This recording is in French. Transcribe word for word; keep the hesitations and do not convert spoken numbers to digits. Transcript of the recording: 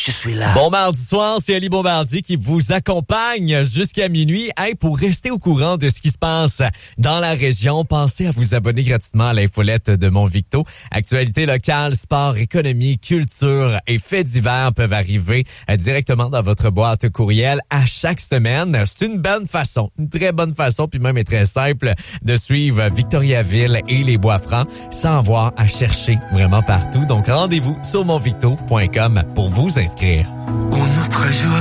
je suis là. Bon mardi soir, c'est Ali Bombardier qui vous accompagne jusqu'à minuit. Hey, pour rester au courant de ce qui se passe dans la région, pensez à vous abonner gratuitement à l'infolette de Mon Victo. Actualité locale, sport, économie, culture et faits divers peuvent arriver directement dans votre boîte courriel à chaque semaine. C'est une bonne façon, une très bonne façon, puis même est très simple de suivre Victoriaville et les Bois-Francs sans avoir à chercher vraiment partout. Donc rendez-vous sur mon victo point com pour vous inscrire. Un autre jour.